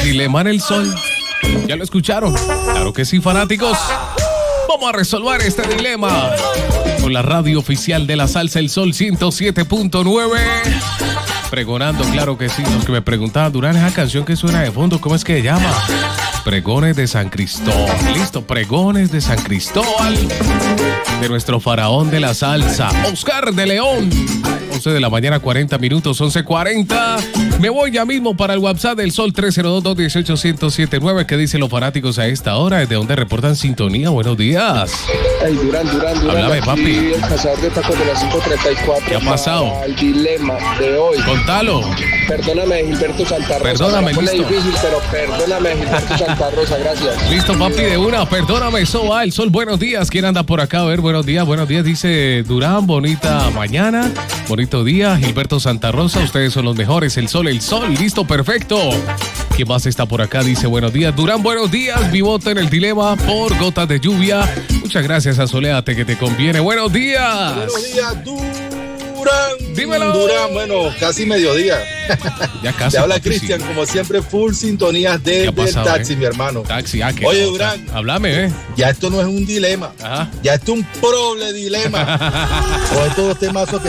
dilema en el sol. ¿Ya lo escucharon? Claro que sí, fanáticos. Vamos a resolver este dilema con la radio oficial de la salsa El Sol 107.9. Pregonando, claro que sí. Los que me preguntaban, Durán, esa canción que suena de fondo, ¿cómo es que se llama? Pregones de San Cristóbal. Listo, Pregones de San Cristóbal. De nuestro faraón de la salsa, Oscar de León. 11 de la mañana, 40 minutos, 11:40. Me voy ya mismo para el WhatsApp del Sol 302-218-1079. ¿Qué dicen los fanáticos a esta hora? ¿Desde dónde reportan sintonía? Buenos días. Hey, Durán. Háblame, papi. El cazador de tacos de las 5:34. ¿Qué ha pasado? El dilema de hoy. Contalo. Perdóname, Gilberto Santa Rosa. Perdóname, no listo. Es difícil, pero perdóname, Gilberto Santa Rosa, gracias. Listo, papi, de una. Perdóname, eso va. El Sol, buenos días. ¿Quién anda por acá? A ver, buenos días. Dice Durán, bonita mañana. Bonito día. Gilberto Santa Rosa, ustedes son los mejores. El Sol. Listo, perfecto. ¿Quién más está por acá? Dice buenos días. Durán, buenos días. Mi voto en el dilema por gotas de lluvia. Muchas gracias a Soleate que te conviene. Buenos días. Buenos días, Durán. Dímelo. Durán, bueno, casi mediodía. Ya casi. Te habla papi, Cristian, sí. como siempre, full sintonías desde el taxi, mi hermano. Taxi, ¿qué? Oye, Durán. Háblame, Ya esto no es un dilema. Ajá. Ya esto es un dilema. Con estos dos temazos que